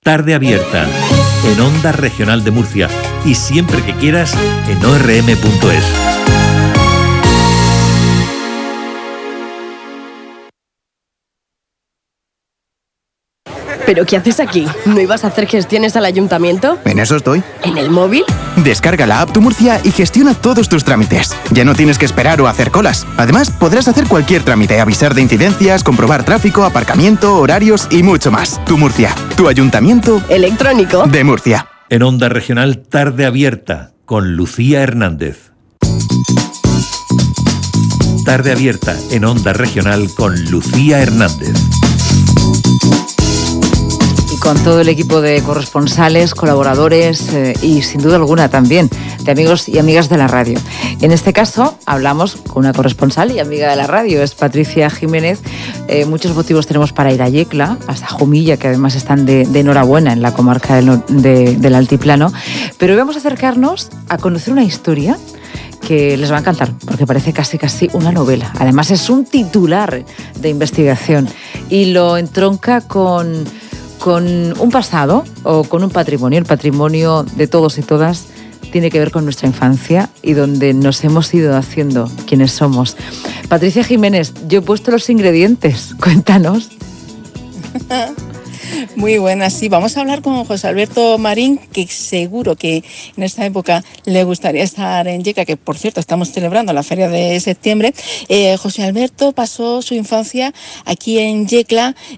Tarde Abierta, en Onda Regional de Murcia y siempre que quieras en orm.es. ¿Pero qué haces aquí? ¿No ibas a hacer gestiones al ayuntamiento? En eso estoy. ¿En el móvil? Descarga la app Tu Murcia y gestiona todos tus trámites. Ya no tienes que esperar o hacer colas. Además, podrás hacer cualquier trámite, avisar de incidencias, comprobar tráfico, aparcamiento, horarios y mucho más. Tu Murcia, tu ayuntamiento electrónico de Murcia. En Onda Regional Tarde Abierta, con Lucía Hernández. Tarde Abierta en Onda Regional con Lucía Hernández. Con todo el equipo de corresponsales, colaboradores y sin duda alguna también de amigos y amigas de la radio. En este caso hablamos con una corresponsal y amiga de la radio, es Patricia Jiménez. Muchos motivos tenemos para ir a Yecla, hasta Jumilla, que además están de enhorabuena en la comarca del Altiplano. Pero vamos a acercarnos a conocer una historia que les va a encantar, porque parece casi una novela. Además es un titular de investigación y lo entronca con un pasado o con un patrimonio. El patrimonio de todos y todas tiene que ver con nuestra infancia y donde nos hemos ido haciendo quienes somos. Patricia Jiménez, yo he puesto los ingredientes. Cuéntanos. Muy buenas, sí. Vamos a hablar con José Alberto Marín, que seguro que en esta época le gustaría estar en Yecla, que por cierto estamos celebrando la feria de septiembre. José Alberto pasó su infancia aquí en Yecla,